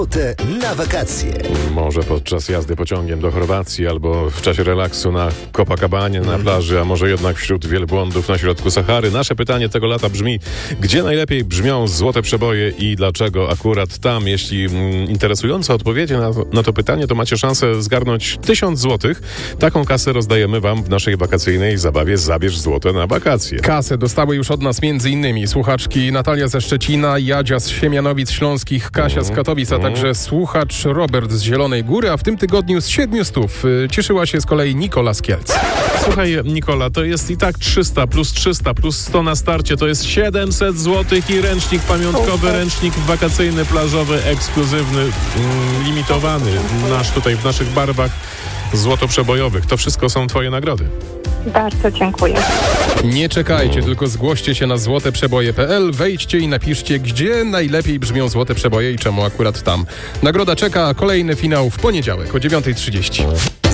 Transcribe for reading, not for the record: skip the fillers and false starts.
Na wakacje. Może podczas jazdy pociągiem do Chorwacji albo w czasie relaksu na Copacabanie na plaży, a może jednak wśród wielbłądów na środku Sahary. Nasze pytanie tego lata brzmi, gdzie najlepiej brzmią złote przeboje i dlaczego akurat tam? Jeśli interesujące odpowiedzi na to pytanie, to macie szansę zgarnąć 1000 złotych. Taką kasę rozdajemy wam w naszej wakacyjnej zabawie Zabierz złote na wakacje. Kasę dostały już od nas m.in. słuchaczki Natalia ze Szczecina, Jadzia z Siemianowic Śląskich, Kasia z Katowic, a także słuchacz Robert z Zielonej Góry, a w tym tygodniu z 700 cieszyła się z kolei Nikola z Kielc. Słuchaj, Nikola, to jest i tak 300 plus 100 na starcie, to jest 700 złotych i ręcznik pamiątkowy, ręcznik wakacyjny, plażowy, ekskluzywny, limitowany, nasz tutaj w naszych barwach złotoprzebojowych. To wszystko są twoje nagrody. Bardzo dziękuję. Nie czekajcie, tylko zgłoście się na złoteprzeboje.pl, wejdźcie i napiszcie, gdzie najlepiej brzmią złote przeboje i czemu akurat tam. Nagroda czeka, a kolejny finał w poniedziałek o 9:30.